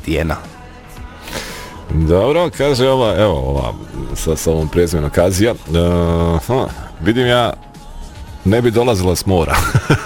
stijena. Dobro, kaže ova sa ovom prezimenom Kazija. Vidim ja, ne bi dolazila s mora.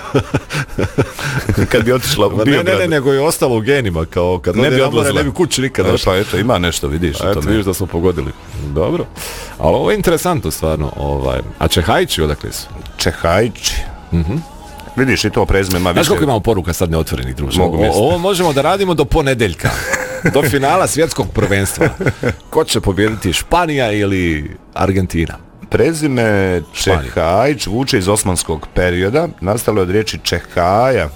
Kad bi otišla u Biograd. Ne, nego je ostalo u genima, kao kad ne bi odlazila, ne bi kući nikad došla. Pa eto, ima nešto, vidiš. Eto, vidiš da smo pogodili. Dobro. Ali ovo je interesantno stvarno. A Čehajići odakle su? Čehajići. Vidiš i to prezime ma više. Znaš koliko imamo poruka sad neotvorenih, druže? Ovo možemo da radimo do ponedeljka. Do finala svjetskog prvenstva. Ko će pobijediti, Španija ili Argentina? Prezime Čehajić vuče iz osmanskog perioda, nastalo je od riječi Čehaja,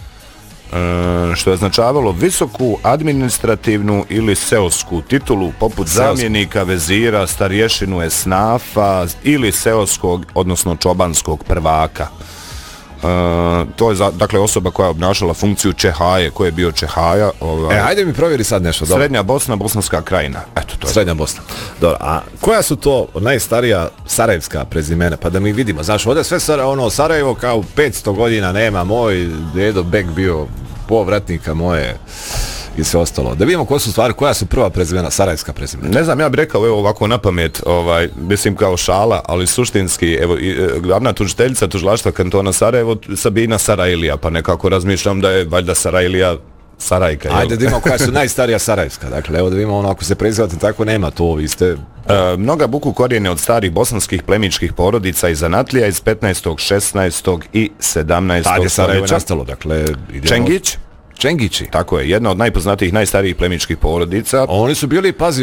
što je označavalo visoku administrativnu ili seosku titulu, poput zamjenika, vezira, starješinu esnafa ili seoskog, odnosno čobanskog prvaka. To je dakle osoba koja je obnašala funkciju Čehaje, ko je bio Čehaja. Ajde mi provjeri sad nešto. Srednja Bosna, Bosanska krajina. Eto, to je. Srednja Bosna. Dobro, a koja su to najstarija sarajevska prezimena? Pa da mi vidimo, znaš, ovdje sve Sarajevo kao 500 godina nema, moj dedo Bek bio povratnika moje i sve ostalo. Da vidimo koja su prva prezimena, sarajevska prezimena. Ne znam, ja bih rekao evo ovako na pamet, mislim kao šala, ali suštinski, evo, glavna tužiteljica tužilaštva kantona Sarajevo, Sabina Sarajlija, pa nekako razmišljam da je valjda Sarajlija Sarajka. Ajde da vidimo koja su najstarija sarajevska, dakle, evo da vidimo ako se prezivate tako, nema to, vi ste... Mnoga buku korijene od starih bosanskih plemičkih porodica i zanatlija iz 15., 16. i 17. Tada Sarajevo je nastalo, dakle... Čengić. Čengići. Tako je, jedna od najpoznatijih, najstarijih plemičkih porodica. Oni su bili, pazi,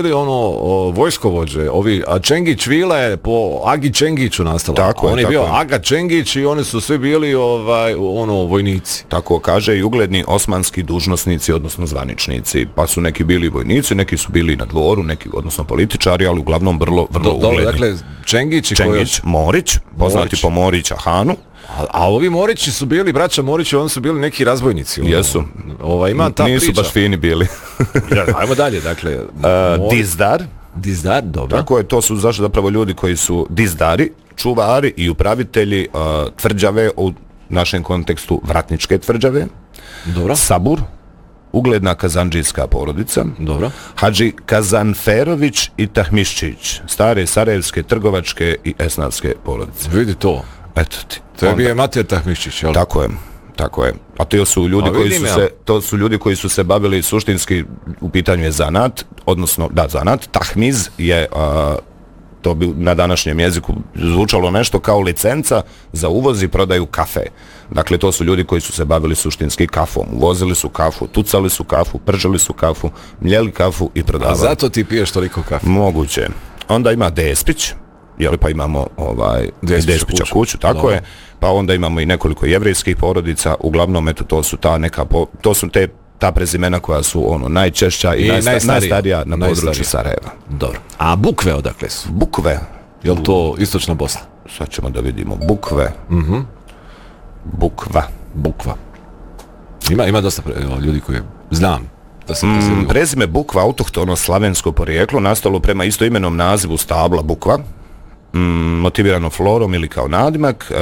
vojskovođe, a Čengić vila je po Agi Čengiću nastala. Tako je, on je bio Aga Čengić i oni su svi bili vojnici. Tako kaže i ugledni osmanski dužnosnici, odnosno zvaničnici. Pa su neki bili vojnici, neki su bili na dvoru, neki, odnosno političari, ali uglavnom vrlo ugledni. Dakle, Čengić, Morić, poznati po Morića Hanu. A ovi Morići su bili, braća Morići, oni su bili neki razbojnici. Jesu. Ima ta nisu priča. Baš fini bili. Ajmo dalje, dakle. Dizdar. Dizdar, dobro. Tako je, to su zapravo ljudi koji su dizdari, čuvari i upravitelji tvrđave, u našem kontekstu vratničke tvrđave. Dobro. Sabur, ugledna kazandžijska porodica. Dobro. Hadži Kazanferović i Tahmiščić, stare sarajevske trgovačke i esnafske porodice. Vidi to. Eto ti. To je bio Matija Tahmiščić, jel? Tako je. A to su ljudi koji su se bavili suštinski, u pitanju je zanat, odnosno zanat. Tahmiz je to bi na današnjem jeziku zvučalo nešto kao licenca za uvoz i prodaju kafe. Dakle, to su ljudi koji su se bavili suštinski kafom. Uvozili su kafu, tucali su kafu, pržili su kafu, mljeli kafu i prodavali. A zato ti piješ toliko kafe? Moguće. Onda ima Despić, pa imamo Despića kuću, tako je. Pa onda imamo i nekoliko jevrejskih porodica, uglavnom eto to su ta prezimena koja su najčešća i najstarija na području Sarajeva. Dobro. A Bukve odakle su? Bukve. Je li to istočna Bosna? Sad ćemo da vidimo. Bukve. Bukva. Ima dosta ljudi koji znam. Prezime Bukva, autohtono slavensko porijeklo, nastalo prema istoimenom nazivu stabla Bukva, motivirano florom ili kao nadimak.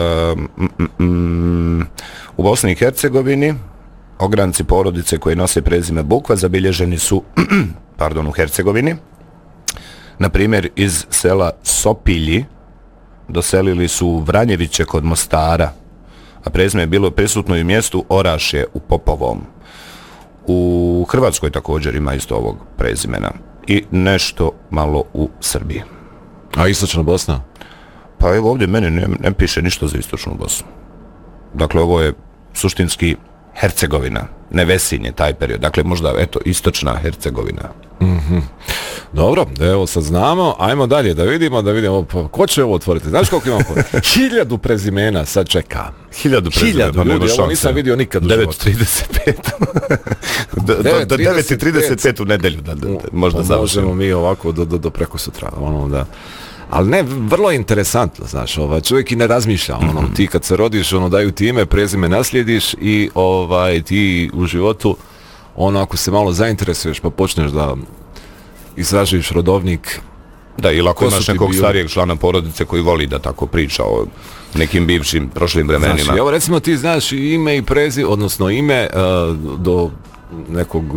U Bosni i Hercegovini ogranci porodice koji nose prezime Bukva zabilježeni su u Hercegovini. Na primjer, iz sela Sopilji doselili su Vranjeviće kod Mostara, a prezime je bilo prisutno i u mjestu Orašje u Popovom. U Hrvatskoj također ima isto ovog prezimena i nešto malo u Srbiji. A istočna Bosna? Pa evo ovdje meni ne piše ništa za istočnu Bosnu. Dakle, ovo je suštinski Hercegovina, ne Vesinje taj period. Dakle, možda, istočna Hercegovina. Dobro, evo sad znamo. Ajmo dalje da vidimo. Ko će ovo otvoriti? Znaš koliko imamo? 1000 prezimena sad čeka. 1000 prezimena. Ljudi, ovo nisam vidio nikad u životu. 9:35. Do 9:35 u nedelju. Možda završimo. Možemo mi ovako do preko sutra. Ali ne, vrlo je interesantno, znaš, čovjek i ne razmišlja, ti kad se rodiš, daju ti ime, prezime naslijediš i ti u životu, ako se malo zainteresuješ pa počneš da istražuješ rodovnik. Da, ili ako imaš nekog starijeg člana porodice koji voli da tako priča o nekim bivšim, prošlim vremenima. Znači, evo recimo ti znaš ime i prezime, odnosno ime do nekog